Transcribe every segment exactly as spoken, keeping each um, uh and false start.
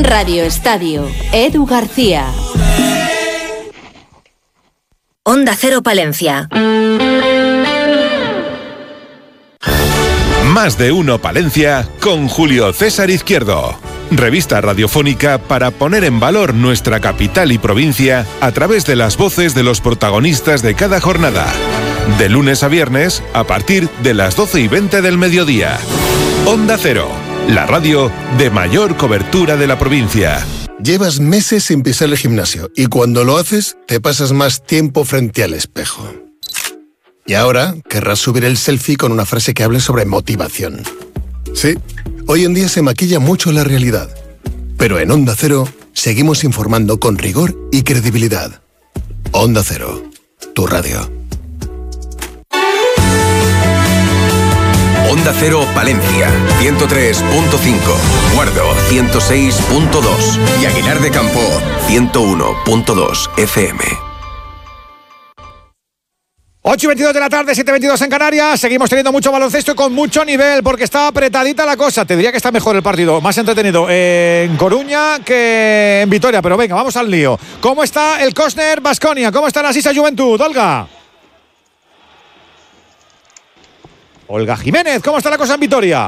Radio Estadio, Edu García. Onda Cero Palencia. Más de uno Palencia con Julio César Izquierdo. Revista radiofónica para poner en valor nuestra capital y provincia a través de las voces de los protagonistas de cada jornada. De lunes a viernes a partir de las doce y veinte del mediodía. Onda Cero, la radio de mayor cobertura de la provincia. Llevas meses sin pisar el gimnasio y cuando lo haces te pasas más tiempo frente al espejo. Y ahora querrás subir el selfie con una frase que hable sobre motivación. Sí, hoy en día se maquilla mucho la realidad. Pero en Onda Cero seguimos informando con rigor y credibilidad. Onda Cero, tu radio. Onda Cero Palencia, ciento tres punto cinco, Guardo ciento seis punto dos y Aguilar de Campo ciento uno punto dos F M. ocho y veintidós de la tarde, siete y veintidós en Canarias. Seguimos teniendo mucho baloncesto y con mucho nivel porque está apretadita la cosa. Te diría que está mejor el partido, más entretenido en Coruña que en Vitoria. Pero venga, vamos al lío. ¿Cómo está el Cosner Baskonia? ¿Cómo está la Sisa Juventud, Olga? Olga Jiménez, ¿cómo está la cosa en Vitoria?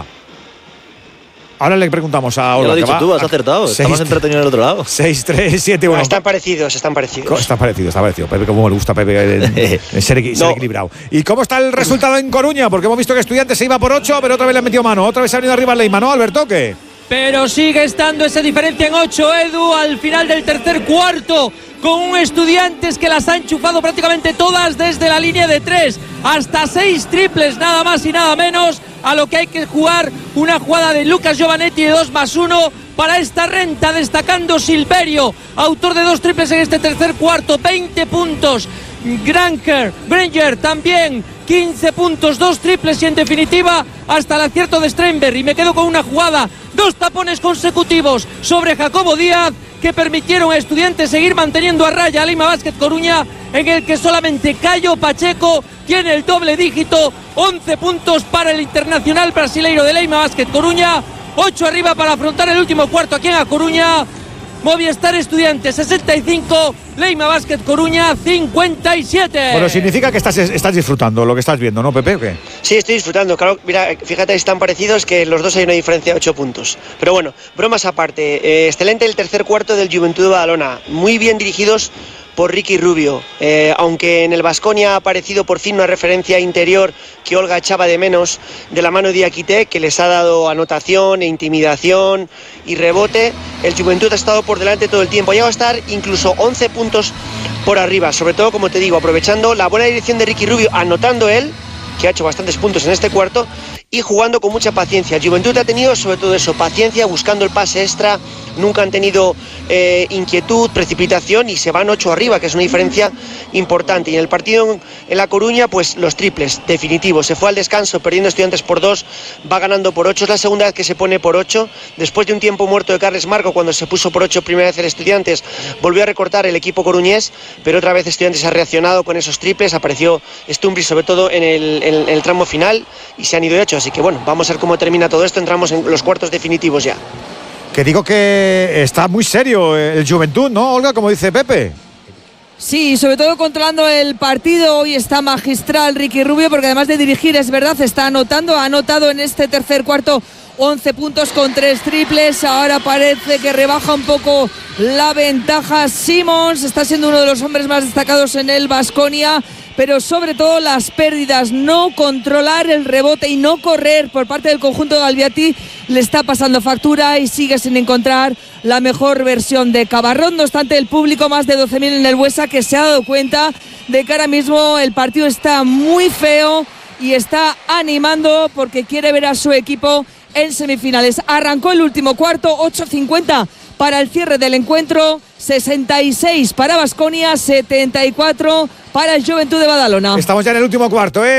Ahora le preguntamos a Olga. Ya lo has dicho va, tú, has acertado. Está más entretenido del otro lado. seis tres siete uno. No, están parecidos, están parecidos. Está parecido, está parecido. Pepe, como le gusta a Pepe en, en ser, equi- ser no. equilibrado. ¿Y cómo está el resultado en Coruña? Porque hemos visto que Estudiantes se iba por ocho, pero otra vez le han metido mano. Otra vez se ha venido arriba Leima, ¿no, Alberto? ¿Qué? Pero sigue estando esa diferencia en ocho, Edu, al final del tercer cuarto, con un Estudiantes que las ha enchufado prácticamente todas desde la línea de tres, hasta seis triples, nada más y nada menos, a lo que hay que jugar una jugada de Lucas Giovanetti de dos más uno para esta renta, destacando Silverio, autor de dos triples en este tercer cuarto, veinte puntos, Granker, Granger también, quince puntos, dos triples y en definitiva hasta el acierto de Steinberg. Y me quedo con una jugada, dos tapones consecutivos sobre Jacobo Díaz que permitieron a Estudiantes seguir manteniendo a raya a Leima Basket Coruña, en el que solamente Caio Pacheco tiene el doble dígito, once puntos para el internacional brasileiro de Leima Basket Coruña, ocho arriba para afrontar el último cuarto aquí en A Coruña. Movistar Estudiantes sesenta y cinco, Leima Basket Coruña cincuenta y siete. Bueno, significa que estás, estás disfrutando lo que estás viendo, ¿no, Pepe? ¿O qué? Sí, estoy disfrutando. Claro, mira, fíjate, están parecidos que los dos hay una diferencia de ocho puntos. Pero bueno, bromas aparte. Eh, excelente el tercer cuarto del Juventud de Badalona. Muy bien dirigidos por Ricky Rubio, eh, aunque en el Baskonia ha aparecido por fin una referencia interior que Olga echaba de menos, de la mano de Diakité, que les ha dado anotación e intimidación y rebote. El Juventud ha estado por delante todo el tiempo, ha llegado a estar incluso once puntos por arriba, sobre todo, como te digo, aprovechando la buena dirección de Ricky Rubio, anotando él, que ha hecho bastantes puntos en este cuarto, y jugando con mucha paciencia. El Juventud ha tenido sobre todo eso, paciencia, buscando el pase extra, nunca han tenido eh, inquietud, precipitación, y se van ocho arriba, que es una diferencia importante. Y en el partido en, en La Coruña, pues los triples, definitivos. Se fue al descanso perdiendo Estudiantes por dos, va ganando por ocho, es la segunda vez que se pone por ocho, después de un tiempo muerto de Carles Marco, cuando se puso por ocho primera vez el Estudiantes, volvió a recortar el equipo coruñés, pero otra vez Estudiantes ha reaccionado con esos triples, apareció Stumbry sobre todo en el, en, en el tramo final, y se han ido de ocho. Así que bueno, vamos a ver cómo termina todo esto. Entramos en los cuartos definitivos ya. Que digo que está muy serio el Juventud, ¿no, Olga? Como dice Pepe. Sí, sobre todo controlando el partido. Hoy está magistral Ricky Rubio, porque además de dirigir, es verdad, está anotando. Ha anotado en este tercer cuarto once puntos con tres triples. Ahora parece que rebaja un poco la ventaja Simmons. Está siendo uno de los hombres más destacados en el Baskonia. Pero sobre todo las pérdidas, no controlar el rebote y no correr por parte del conjunto de Galviati le está pasando factura y sigue sin encontrar la mejor versión de Cabarrón. No obstante, el público, más de doce mil en el Buesa, que se ha dado cuenta de que ahora mismo el partido está muy feo y está animando porque quiere ver a su equipo en semifinales. Arrancó el último cuarto, ocho cincuenta para el cierre del encuentro, sesenta y seis para Baskonia, setenta y cuatro para el Juventud de Badalona. Estamos ya en el último cuarto, ¿eh?